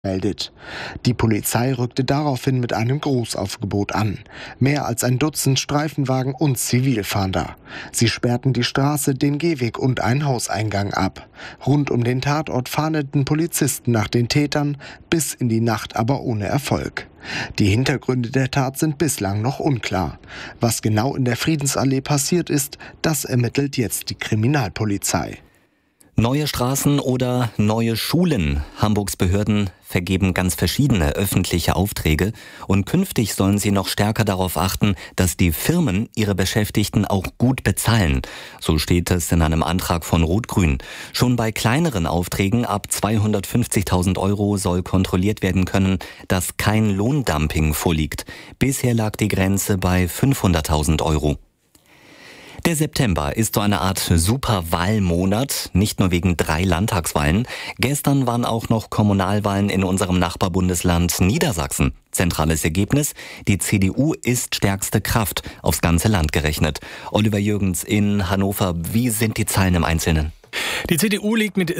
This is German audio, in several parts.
meldet. Die Polizei rückte daraufhin mit einem Großaufgebot an. Mehr als ein Dutzend Streifenwagen und Zivilfahnder. Sie sperrten die Straße, den Gehweg und einen Hauseingang ab. Rund um den Tatort fahndeten Polizisten nach den Tätern, bis in die Nacht aber ohne Erfolg. Die Hintergründe der Tat sind bislang noch unklar. Was genau in der Friedensallee passiert ist, das ermittelt jetzt die Kriminalpolizei. Neue Straßen oder neue Schulen. Hamburgs Behörden vergeben ganz verschiedene öffentliche Aufträge und künftig sollen sie noch stärker darauf achten, dass die Firmen ihre Beschäftigten auch gut bezahlen. So steht es in einem Antrag von Rot-Grün. Schon bei kleineren Aufträgen ab 250.000 € soll kontrolliert werden können, dass kein Lohndumping vorliegt. Bisher lag die Grenze bei 500.000 €. Der September ist so eine Art Superwahlmonat, nicht nur wegen 3 Landtagswahlen. Gestern waren auch noch Kommunalwahlen in unserem Nachbarbundesland Niedersachsen. Zentrales Ergebnis: die CDU ist stärkste Kraft, aufs ganze Land gerechnet. Oliver Jürgens in Hannover, wie sind die Zahlen im Einzelnen? Die CDU liegt mit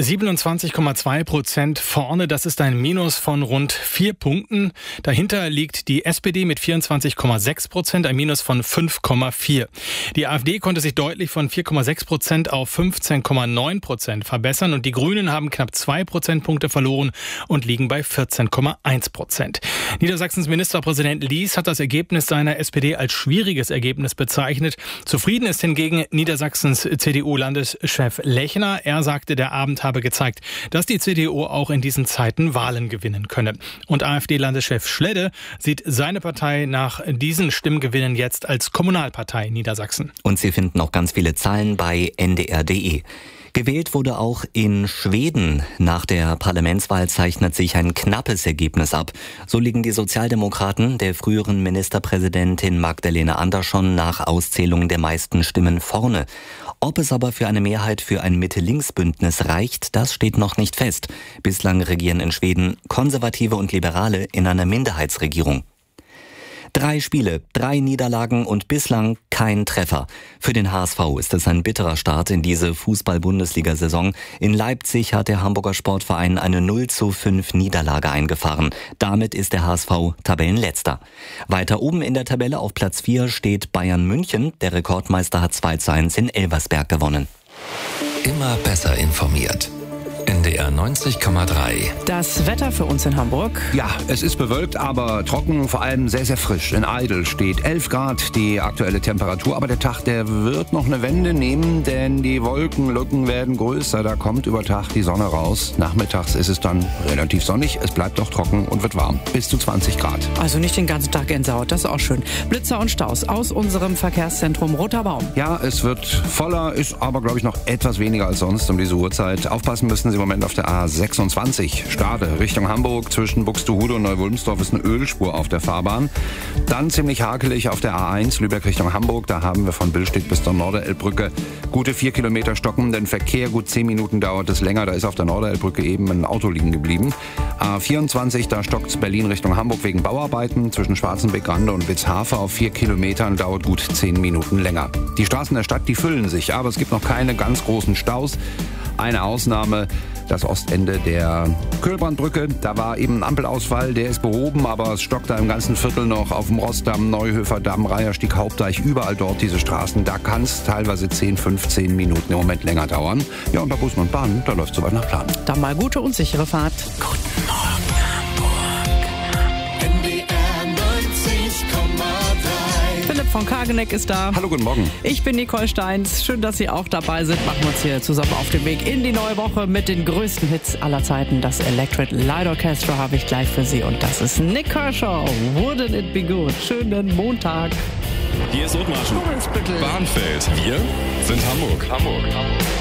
27,2% vorne. Das ist ein Minus von rund 4 Punkten. Dahinter liegt die SPD mit 24,6%, ein Minus von 5,4. Die AfD konnte sich deutlich von 4,6% auf 15,9% verbessern und die Grünen haben knapp 2 Prozentpunkte verloren und liegen bei 14,1%. Niedersachsens Ministerpräsident Lies hat das Ergebnis seiner SPD als schwieriges Ergebnis bezeichnet. Zufrieden ist hingegen Niedersachsens CDU-Landeschef Lechner. Er sagte, der Abend habe gezeigt, dass die CDU auch in diesen Zeiten Wahlen gewinnen könne. Und AfD-Landeschef Schledde sieht seine Partei nach diesen Stimmgewinnen jetzt als Kommunalpartei in Niedersachsen. Und Sie finden auch ganz viele Zahlen bei ndr.de. Gewählt wurde auch in Schweden. Nach der Parlamentswahl zeichnet sich ein knappes Ergebnis ab. So liegen die Sozialdemokraten der früheren Ministerpräsidentin Magdalena Andersson nach Auszählung der meisten Stimmen vorne. Ob es aber für eine Mehrheit für ein Mitte-Links-Bündnis reicht, das steht noch nicht fest. Bislang regieren in Schweden Konservative und Liberale in einer Minderheitsregierung. 3 Spiele, 3 Niederlagen und bislang kein Treffer. Für den HSV ist es ein bitterer Start in diese Fußball-Bundesliga-Saison. In Leipzig hat der Hamburger Sportverein eine 0:5 Niederlage eingefahren. Damit ist der HSV Tabellenletzter. Weiter oben in der Tabelle auf Platz 4 steht Bayern München. Der Rekordmeister hat 2:1 in Elversberg gewonnen. Immer besser informiert. NDR 90,3. Das Wetter für uns in Hamburg. Ja, es ist bewölkt, aber trocken, vor allem sehr, sehr frisch. In Eidel steht 11 Grad die aktuelle Temperatur, aber der Tag, der wird noch eine Wende nehmen, denn die Wolkenlücken werden größer. Da kommt über Tag die Sonne raus. Nachmittags ist es dann relativ sonnig, es bleibt auch trocken und wird warm. Bis zu 20 Grad. Also nicht den ganzen Tag Gänsehaut, das ist auch schön. Blitzer und Staus aus unserem Verkehrszentrum Roter Baum. Ja, es wird voller, ist aber, glaube ich, noch etwas weniger als sonst um diese Uhrzeit. Aufpassen müssen Sie im Moment auf der A26 Stade Richtung Hamburg. Zwischen Buxtehude und Neuwulmsdorf ist eine Ölspur auf der Fahrbahn. Dann ziemlich hakelig auf der A1 Lübeck Richtung Hamburg. Da haben wir von Billstedt bis zur Norderelbbrücke gute 4 Kilometer stockenden Verkehr. Gut 10 Minuten dauert es länger. Da ist auf der Norderelbbrücke eben ein Auto liegen geblieben. A24, da stockt es Berlin Richtung Hamburg wegen Bauarbeiten. Zwischen Schwarzenbeck-Rande und Witzhafe auf 4 Kilometern dauert gut 10 Minuten länger. Die Straßen der Stadt, die füllen sich, aber es gibt noch keine ganz großen Staus. Eine Ausnahme, das Ostende der Köhlbrandbrücke. Da war eben ein Ampelausfall, der ist behoben, aber es stockt da im ganzen Viertel noch auf dem Rossdamm, Neuhöferdamm, Reiherstieg, Hauptdeich, überall dort diese Straßen. Da kann es teilweise 10, 15 Minuten im Moment länger dauern. Ja, und bei Bussen und Bahnen, da läuft es soweit nach Plan. Dann mal gute und sichere Fahrt. Guten Morgen, Hamburg. NDR 90,3. Philipp von Kageneck ist da. Hallo, guten Morgen. Ich bin Nicole Steins. Schön, dass Sie auch dabei sind. Machen wir uns hier zusammen auf den Weg in die neue Woche mit den größten Hits aller Zeiten. Das Electric Light Orchestra habe ich gleich für Sie. Und das ist Nick Kershaw. Wouldn't it be good? Schönen Montag. Hier ist Othmarschen. Bahnfeld. Wir sind Hamburg.